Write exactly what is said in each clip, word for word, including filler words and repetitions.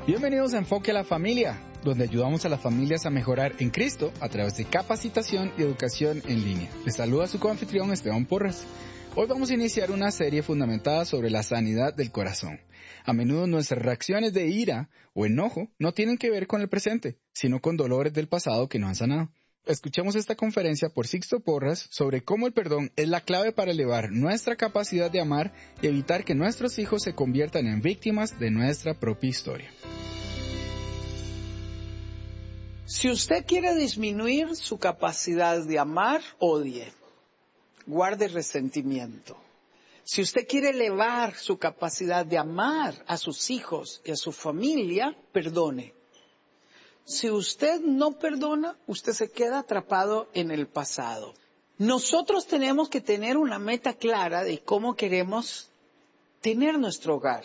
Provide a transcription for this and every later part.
Bienvenidos a Enfoque a la Familia, donde ayudamos a las familias a mejorar en Cristo a través de capacitación y educación en línea. Les saluda su coanfitrión Esteban Porras. Hoy vamos a iniciar una serie fundamentada sobre la sanidad del corazón. A menudo nuestras reacciones de ira o enojo no tienen que ver con el presente, sino con dolores del pasado que no han sanado. Escuchemos esta conferencia por Sixto Porras sobre cómo el perdón es la clave para elevar nuestra capacidad de amar y evitar que nuestros hijos se conviertan en víctimas de nuestra propia historia. Si usted quiere disminuir su capacidad de amar, odie. Guarde resentimiento. Si usted quiere elevar su capacidad de amar a sus hijos y a su familia, perdone. Si usted no perdona, usted se queda atrapado en el pasado. Nosotros tenemos que tener una meta clara de cómo queremos tener nuestro hogar.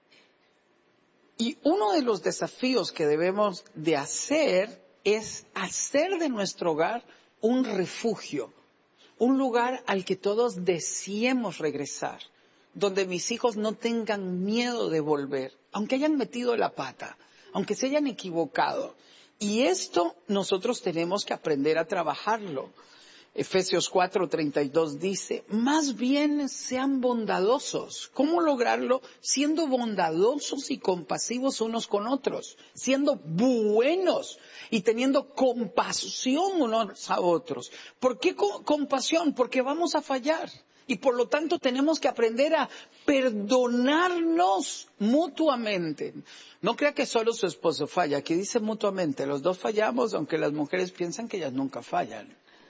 Y uno de los desafíos que debemos de hacer es hacer de nuestro hogar un refugio, un lugar al que todos deseemos regresar, donde mis hijos no tengan miedo de volver, aunque hayan metido la pata, aunque se hayan equivocado. Y esto nosotros tenemos que aprender a trabajarlo. Efesios cuatro treinta y dos dice, más bien sean bondadosos. ¿Cómo lograrlo? Siendo bondadosos y compasivos unos con otros, siendo buenos y teniendo compasión unos a otros. ¿Por qué co- compasión? Porque vamos a fallar. Y por lo tanto tenemos que aprender a perdonarnos mutuamente. No crea que solo su esposo falla. Aquí dice mutuamente, los dos fallamos, aunque las mujeres piensan que ellas nunca fallan.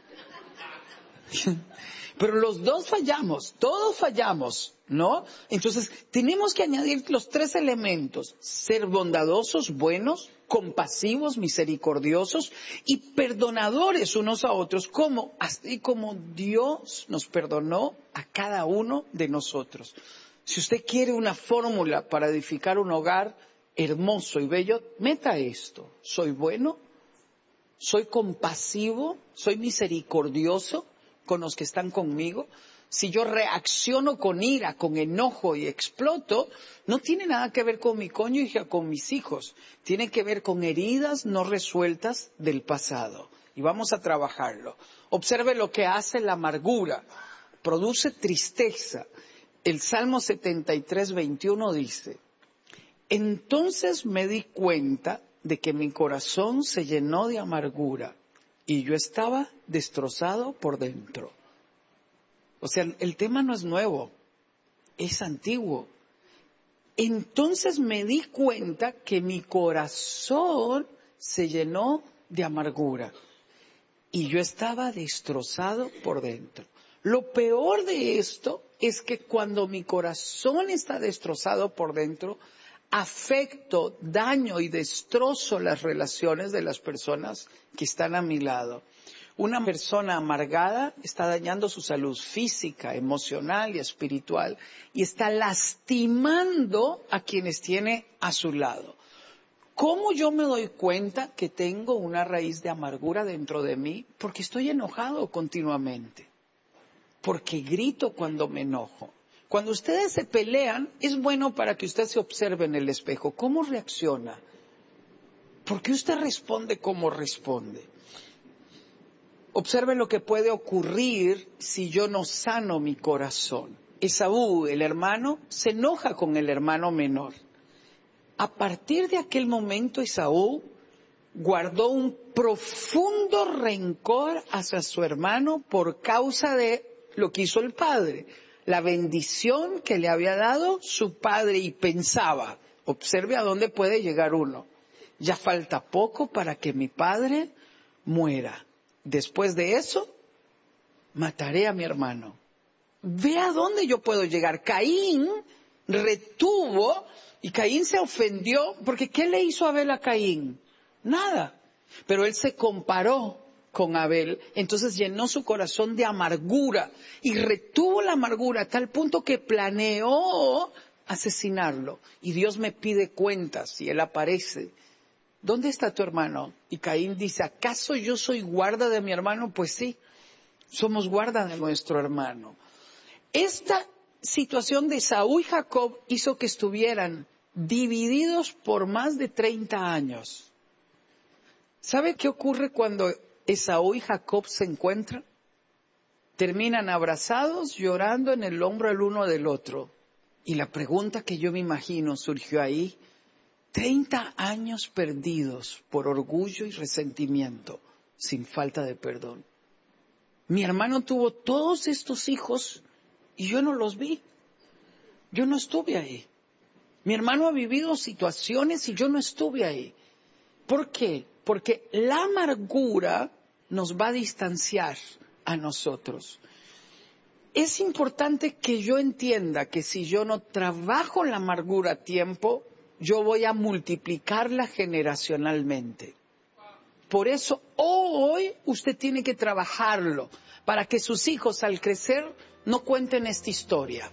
Pero los dos fallamos, todos fallamos, ¿no? Entonces tenemos que añadir los tres elementos: ser bondadosos, buenos, compasivos, misericordiosos y perdonadores unos a otros, como así como Dios nos perdonó a cada uno de nosotros. Si usted quiere una fórmula para edificar un hogar hermoso y bello, meta esto: soy bueno, soy compasivo, soy misericordioso con los que están conmigo. Si yo reacciono con ira, con enojo y exploto, no tiene nada que ver con mi cónyuge, con mis hijos. Tiene que ver con heridas no resueltas del pasado. Y vamos a trabajarlo. Observe lo que hace la amargura. Produce tristeza. El Salmo setenta y tres, veintiuno dice, entonces me di cuenta de que mi corazón se llenó de amargura y yo estaba destrozado por dentro. O sea, el tema no es nuevo, es antiguo. Entonces me di cuenta que mi corazón se llenó de amargura y yo estaba destrozado por dentro. Lo peor de esto es que cuando mi corazón está destrozado por dentro, afecto, daño y destrozo las relaciones de las personas que están a mi lado. Una persona amargada está dañando su salud física, emocional y espiritual y está lastimando a quienes tiene a su lado. ¿Cómo yo me doy cuenta que tengo una raíz de amargura dentro de mí? Porque estoy enojado continuamente, porque grito cuando me enojo. Cuando ustedes se pelean, es bueno para que usted se observe en el espejo. ¿Cómo reacciona? ¿Por qué usted responde como responde? Observe lo que puede ocurrir si yo no sano mi corazón. Esaú, el hermano, se enoja con el hermano menor. A partir de aquel momento, Esaú guardó un profundo rencor hacia su hermano por causa de lo que hizo el padre. La bendición que le había dado su padre y pensaba, observe a dónde puede llegar uno. Ya falta poco para que mi padre muera. Después de eso, mataré a mi hermano. Ve a dónde yo puedo llegar. Caín retuvo y Caín se ofendió porque ¿qué le hizo Abel a Caín? Nada. Pero él se comparó con Abel, entonces llenó su corazón de amargura y retuvo la amargura a tal punto que planeó asesinarlo. Y Dios me pide cuentas y él aparece. ¿Dónde está tu hermano? Y Caín dice, ¿acaso yo soy guarda de mi hermano? Pues sí, somos guarda de nuestro hermano. Esta situación de Esaú y Jacob hizo que estuvieran divididos por más de treinta años. ¿Sabe qué ocurre cuando Esaú y Jacob se encuentran? Terminan abrazados, llorando en el hombro el uno del otro. Y la pregunta que yo me imagino surgió ahí, treinta años perdidos por orgullo y resentimiento, sin falta de perdón. Mi hermano tuvo todos estos hijos y yo no los vi. Yo no estuve ahí. Mi hermano ha vivido situaciones y yo no estuve ahí. ¿Por qué? Porque la amargura nos va a distanciar a nosotros. Es importante que yo entienda que si yo no trabajo la amargura a tiempo, yo voy a multiplicarla generacionalmente. Por eso hoy usted tiene que trabajarlo para que sus hijos al crecer no cuenten esta historia.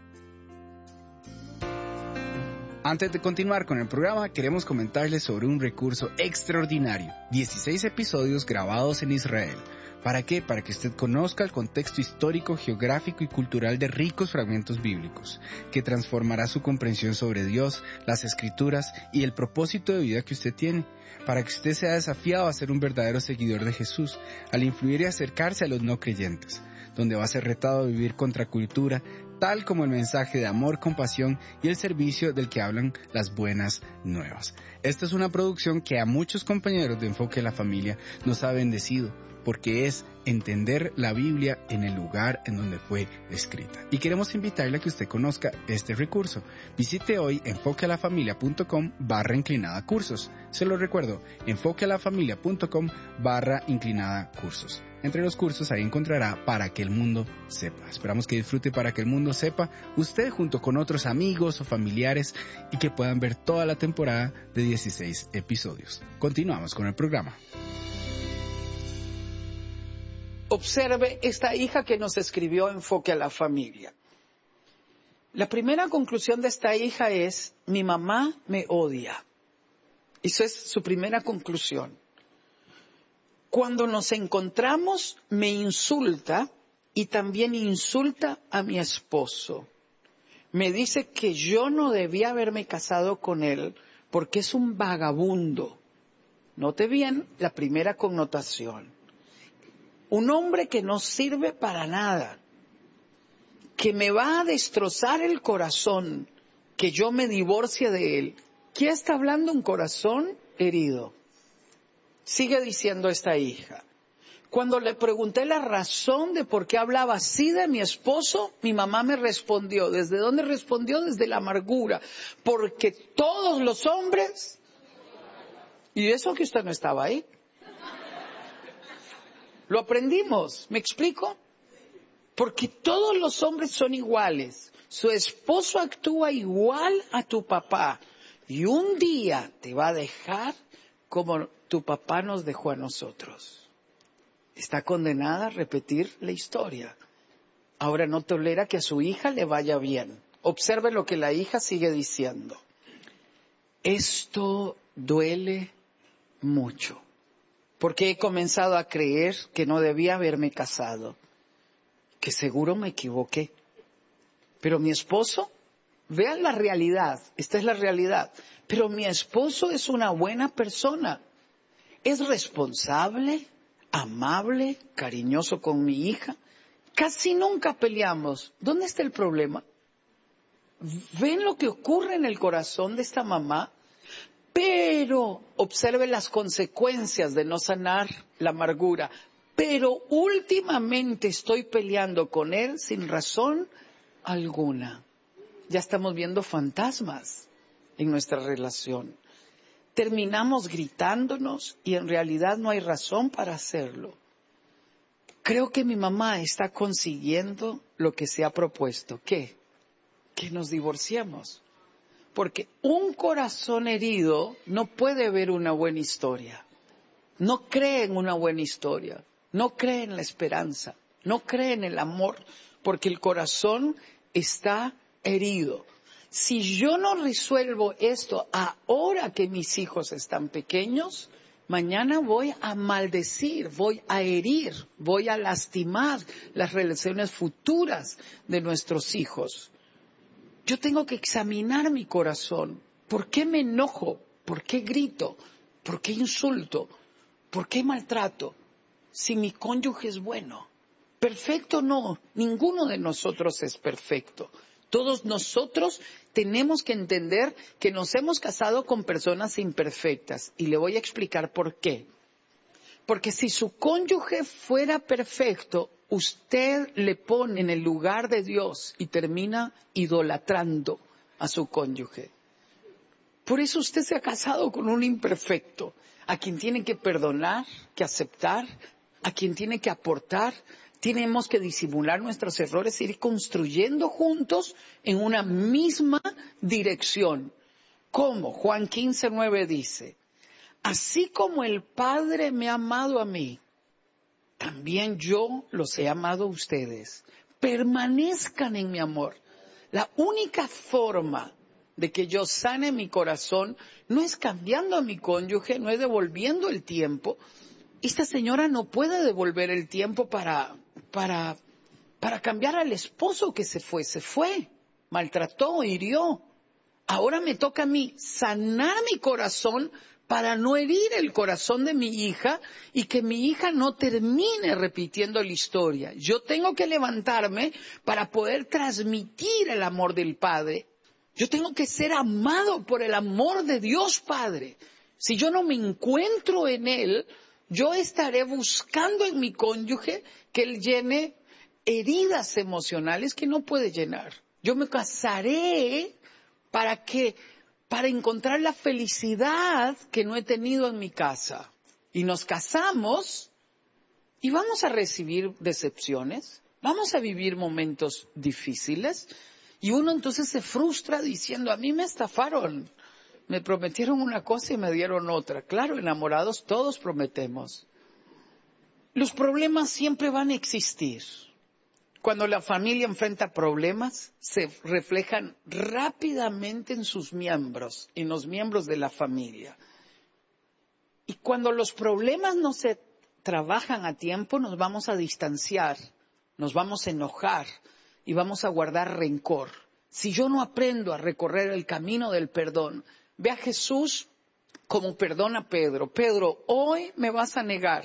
Antes de continuar con el programa, queremos comentarles sobre un recurso extraordinario. dieciséis episodios grabados en Israel. ¿Para qué? Para que usted conozca el contexto histórico, geográfico y cultural de ricos fragmentos bíblicos, que transformará su comprensión sobre Dios, las Escrituras y el propósito de vida que usted tiene, para que usted sea desafiado a ser un verdadero seguidor de Jesús, al influir y acercarse a los no creyentes, donde va a ser retado a vivir contra cultura, tal como el mensaje de amor, compasión y el servicio del que hablan las buenas nuevas. Esta es una producción que a muchos compañeros de Enfoque a la Familia nos ha bendecido, porque es entender la Biblia en el lugar en donde fue escrita. Y queremos invitarle a que usted conozca este recurso. Visite hoy enfoquealafamilia.com barra inclinada cursos. Se lo recuerdo, enfoquealafamilia.com barra inclinada cursos. Entre los cursos ahí encontrará Para que el mundo sepa. Esperamos que disfrute Para que el mundo sepa usted junto con otros amigos o familiares y que puedan ver toda la temporada de dieciséis episodios. Continuamos con el programa. Observe esta hija que nos escribió Enfoque a la Familia. La primera conclusión de esta hija es, mi mamá me odia. Esa es su primera conclusión. Cuando nos encontramos, me insulta y también insulta a mi esposo. Me dice que yo no debía haberme casado con él porque es un vagabundo. Note bien la primera connotación. Un hombre que no sirve para nada, que me va a destrozar el corazón, que yo me divorcie de él. ¿Qué está hablando un corazón herido? Sigue diciendo esta hija. Cuando le pregunté la razón de por qué hablaba así de mi esposo, mi mamá me respondió. ¿Desde dónde respondió? Desde la amargura. Porque todos los hombres... Y eso que usted no estaba ahí. Lo aprendimos, ¿me explico? Porque todos los hombres son iguales. Su esposo actúa igual a tu papá. Y un día te va a dejar como tu papá nos dejó a nosotros. Está condenada a repetir la historia. Ahora no tolera que a su hija le vaya bien. Observe lo que la hija sigue diciendo. Esto duele mucho. Porque he comenzado a creer que no debía haberme casado, que seguro me equivoqué. Pero mi esposo, vean la realidad, esta es la realidad, pero mi esposo es una buena persona, es responsable, amable, cariñoso con mi hija, casi nunca peleamos. ¿Dónde está el problema? ¿Ven lo que ocurre en el corazón de esta mamá? Pero observe las consecuencias de no sanar la amargura. Pero últimamente estoy peleando con él sin razón alguna. Ya estamos viendo fantasmas en nuestra relación. Terminamos gritándonos y en realidad no hay razón para hacerlo. Creo que mi mamá está consiguiendo lo que se ha propuesto. ¿Qué? Que nos divorciemos. Porque un corazón herido no puede ver una buena historia. No cree en una buena historia. No cree en la esperanza. No cree en el amor. Porque el corazón está herido. Si yo no resuelvo esto ahora que mis hijos están pequeños, mañana voy a maldecir, voy a herir, voy a lastimar las relaciones futuras de nuestros hijos. Yo tengo que examinar mi corazón. ¿Por qué me enojo? ¿Por qué grito? ¿Por qué insulto? ¿Por qué maltrato? Si mi cónyuge es bueno. Perfecto no, ninguno de nosotros es perfecto. Todos nosotros tenemos que entender que nos hemos casado con personas imperfectas. Y le voy a explicar por qué. Porque si su cónyuge fuera perfecto, usted le pone en el lugar de Dios y termina idolatrando a su cónyuge. Por eso usted se ha casado con un imperfecto, a quien tiene que perdonar, que aceptar, a quien tiene que aportar. Tenemos que disimular nuestros errores e ir construyendo juntos en una misma dirección. ¿Cómo? Juan quince, nueve dice, así como el Padre me ha amado a mí, también yo los he amado a ustedes. Permanezcan en mi amor. La única forma de que yo sane mi corazón no es cambiando a mi cónyuge, no es devolviendo el tiempo. Esta señora no puede devolver el tiempo para, para, para cambiar al esposo que se fue. Se fue, maltrató, hirió. Ahora me toca a mí sanar mi corazón para no herir el corazón de mi hija y que mi hija no termine repitiendo la historia. Yo tengo que levantarme para poder transmitir el amor del Padre. Yo tengo que ser amado por el amor de Dios Padre. Si yo no me encuentro en Él, yo estaré buscando en mi cónyuge que Él llene heridas emocionales que no puede llenar. Yo me casaré para que, para encontrar la felicidad que no he tenido en mi casa. Y nos casamos y vamos a recibir decepciones, vamos a vivir momentos difíciles y uno entonces se frustra diciendo, a mí me estafaron. Me prometieron una cosa y me dieron otra. Claro, enamorados todos prometemos. Los problemas siempre van a existir. Cuando la familia enfrenta problemas, se reflejan rápidamente en sus miembros, en los miembros de la familia. Y cuando los problemas no se trabajan a tiempo, nos vamos a distanciar, nos vamos a enojar y vamos a guardar rencor. Si yo no aprendo a recorrer el camino del perdón, ve a Jesús como perdona a Pedro. Pedro, hoy me vas a negar.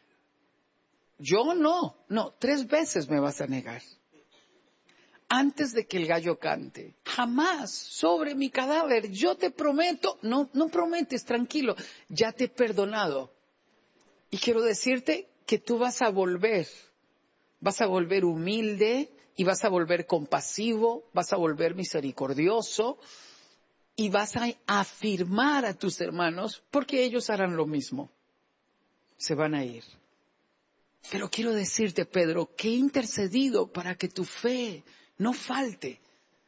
Yo no, no, tres veces me vas a negar. Antes de que el gallo cante, jamás sobre mi cadáver, yo te prometo, no, no prometes, tranquilo, ya te he perdonado. Y quiero decirte que tú vas a volver, vas a volver humilde y vas a volver compasivo, vas a volver misericordioso. Y vas a afirmar a tus hermanos porque ellos harán lo mismo. Se van a ir. Pero quiero decirte, Pedro, que he intercedido para que tu fe no falte.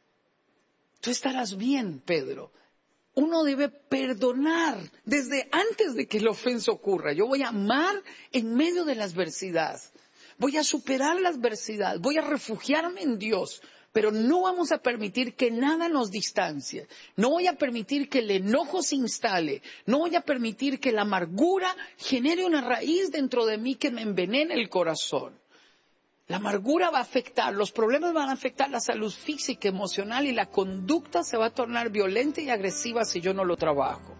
Tú estarás bien, Pedro. Uno debe perdonar desde antes de que la ofensa ocurra. Yo voy a amar en medio de la adversidad. Voy a superar la adversidad. Voy a refugiarme en Dios. Pero no vamos a permitir que nada nos distancie. No voy a permitir que el enojo se instale. No voy a permitir que la amargura genere una raíz dentro de mí que me envenene el corazón. La amargura va a afectar, los problemas van a afectar la salud física, emocional y la conducta se va a tornar violenta y agresiva si yo no lo trabajo.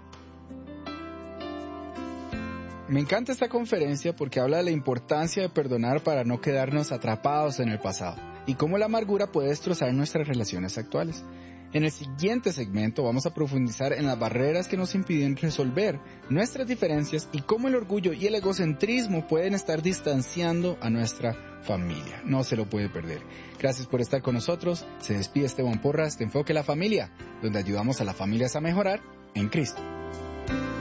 Me encanta esta conferencia porque habla de la importancia de perdonar para no quedarnos atrapados en el pasado y cómo la amargura puede destrozar nuestras relaciones actuales. En el siguiente segmento vamos a profundizar en las barreras que nos impiden resolver nuestras diferencias y cómo el orgullo y el egocentrismo pueden estar distanciando a nuestra familia. No se lo puede perder. Gracias por estar con nosotros. Se despide Esteban Porras de Enfoque la Familia, donde ayudamos a las familias a mejorar en Cristo.